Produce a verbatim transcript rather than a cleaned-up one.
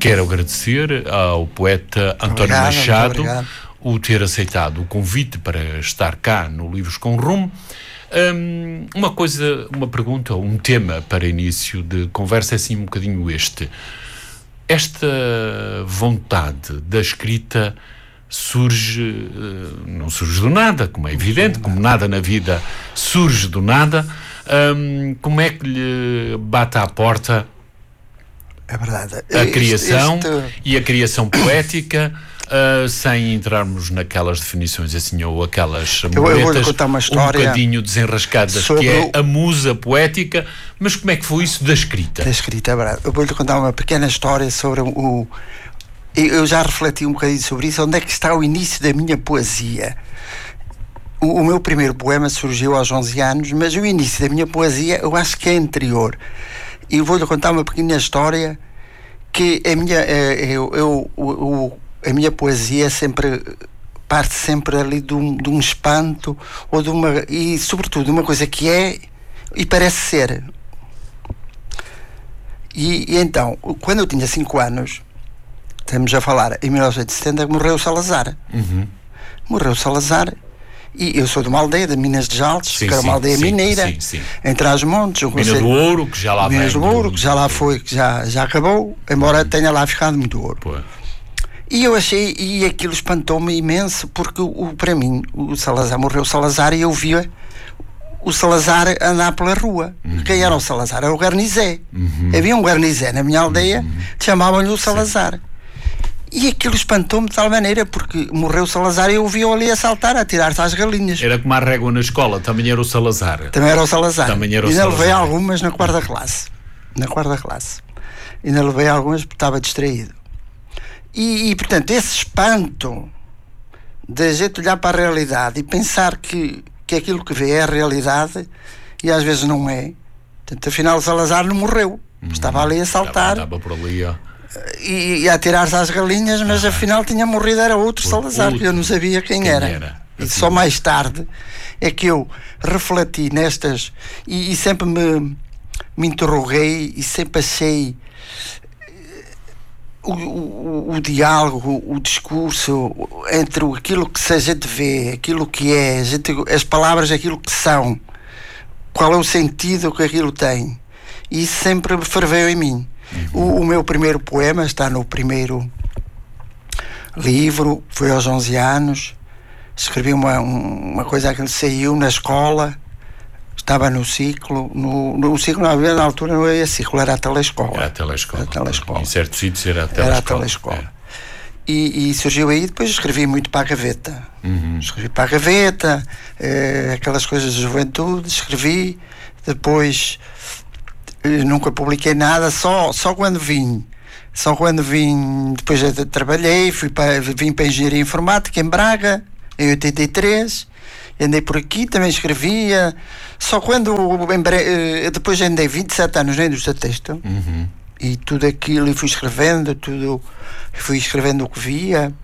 quero agradecer ao poeta António obrigado, Machado o ter aceitado o convite para estar cá no Livros com Rumo. Um, uma coisa, uma pergunta, um tema para início de conversa é assim um bocadinho este. Esta vontade da escrita surge, não surge do nada, como é evidente, como nada na vida surge do nada. Um, como é que lhe bate à porta é verdade. a criação este, este... e a criação poética, uh, sem entrarmos naquelas definições assim ou aquelas muletas um bocadinho desenrascadas, que é o... a musa poética, mas como é que foi isso da escrita? Da escrita, é verdade. Eu vou-lhe contar uma pequena história sobre o... Eu já refleti um bocadinho sobre isso. Onde é que está o início da minha poesia? O, o meu primeiro poema surgiu aos onze anos, mas o início da minha poesia eu acho que é anterior. E eu vou-lhe contar uma pequena história que a minha, eu, eu, eu, a minha poesia sempre parte sempre ali de um, de um espanto ou de uma, e sobretudo de uma coisa que é e parece ser. E, e então, quando eu tinha cinco anos, estamos a falar em mil novecentos e setenta, morreu o Salazar. Uhum. Morreu o Salazar. E eu sou de uma aldeia, de Minas de Jaltes, sim, que era uma sim, aldeia sim, mineira, sim, sim. em Trás-os-Montes. Minas do Ouro, que já lá Minas vem. do Ouro, que já lá foi, que já, já acabou, embora tenha lá ficado muito ouro. Pô. E eu achei, e aquilo espantou-me imenso, porque o, para mim, o Salazar, morreu o Salazar e eu via o Salazar andar pela rua. Uhum. Quem era o Salazar? Era o Garnizé. Uhum. Havia um Garnizé na minha aldeia, uhum. chamavam-lhe o Salazar. Sim. E aquilo espantou-me de tal maneira, porque morreu o Salazar e eu vi-o ali a saltar, a tirar-se às galinhas. Era como a régua na escola, também era o Salazar. Também era o Salazar. Também era o Ainda Salazar. levei algumas na quarta classe. Na quarta classe. Ainda levei algumas porque estava distraído. E, e, portanto, esse espanto de a gente olhar para a realidade e pensar que, que aquilo que vê é a realidade e às vezes não é. Portanto, afinal o Salazar não morreu. Uhum. Estava ali a saltar. Estava, estava por ali, ó. E, e a tirar-se às galinhas, mas ah, afinal tinha morrido, era outro Salazar, outro, que eu não sabia quem, quem era. era. E só mais tarde é que eu refleti nestas e, e sempre me, me interroguei e sempre achei o, o, o diálogo, o, o discurso entre aquilo que a gente vê, aquilo que é, a gente, as palavras, aquilo que são, qual é o sentido que aquilo tem. E isso sempre ferveu em mim. Uhum. O, o meu primeiro poema está no primeiro livro, foi aos onze anos. Escrevi uma, uma coisa que saiu na escola, estava no ciclo, no, no ciclo na, na altura não era ciclo, era a telescola. Era a telescola. Era a telescola. Em certos sítios era a telescola. Era a telescola. É. E, e surgiu aí, depois escrevi muito para a gaveta. Uhum. Escrevi para a gaveta, eh, aquelas coisas de juventude, escrevi, depois... nunca publiquei nada, só, só quando vim só quando vim depois eu trabalhei, fui para, vim para a Engenharia Informática em Braga em oitenta e três, andei por aqui, também escrevia, só quando depois andei vinte e sete anos na indústria têxtil. Uhum. E tudo aquilo, e fui escrevendo tudo, fui escrevendo o que via